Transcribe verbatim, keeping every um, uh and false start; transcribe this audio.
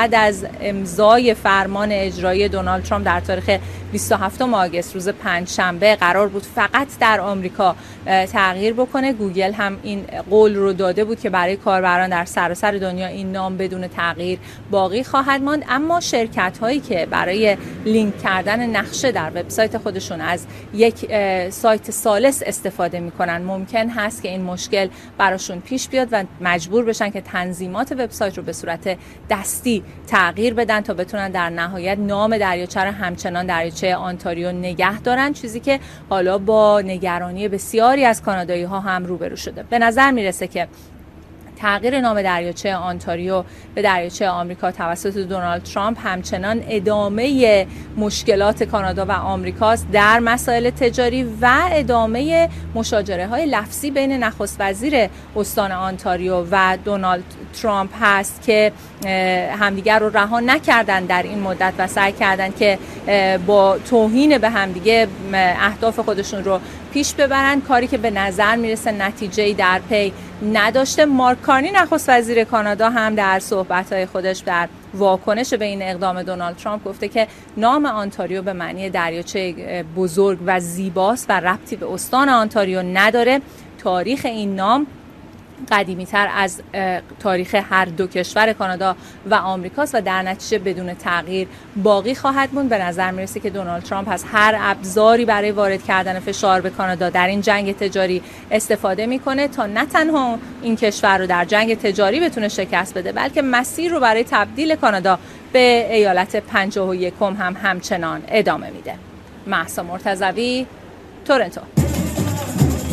بعد از امضای فرمان اجرایی دونالد ترامپ در تاریخ بیست و هفتم آگوست روز پنجشنبه قرار بود فقط در آمریکا تغییر بکنه. گوگل هم این قول رو داده بود که برای کاربران در سراسر دنیا این نام بدون تغییر باقی خواهد ماند. اما شرکت هایی که برای لینک کردن نقشه در وبسایت خودشون از یک سایت ثالث استفاده میکنن، ممکن هست که این مشکل براشون پیش بیاد و مجبور بشن که تنظیمات وبسایت رو به صورت دستی تغییر بدن تا بتونن در نهایت نام دریاچه رو همچنان دریاچه آنتاریو نگه دارن، چیزی که حالا با نگرانی بسیاری از کانادایی ها هم روبرو شده. به نظر میرسه که تغییر نام دریاچه آنتاریو به دریاچه آمریکا توسط دونالد ترامپ همچنان ادامه مشکلات کانادا و آمریکاست در مسائل تجاری و ادامه مشاجره های لفظی بین نخست وزیر استان آنتاریو و دونالد ترامپ هست که همدیگر رو رها نکردن در این مدت و سعی کردن که با توهین به همدیگه اهداف خودشون رو پیش ببرن، کاری که به نظر میرسه نتیجه‌ای در پی نداشته. مارک کارنی نخست وزیر کانادا هم در صحبت‌های خودش در واکنش به این اقدام دونالد ترامپ گفته که نام آنتاریو به معنی دریاچه بزرگ و زیباست و ربطی به استان آنتاریو نداره. تاریخ این نام قدیمی تر از تاریخ هر دو کشور کانادا و آمریکاست و در نتیجه بدون تغییر باقی خواهد موند. به نظر میرسه که دونالد ترامپ از هر ابزاری برای وارد کردن فشار به کانادا در این جنگ تجاری استفاده میکنه تا نه تنها این کشور رو در جنگ تجاری بتونه شکست بده، بلکه مسیر رو برای تبدیل کانادا به ایالت پنجاه و یکم هم همچنان ادامه میده. مهسا مرتضوی، تورنتو.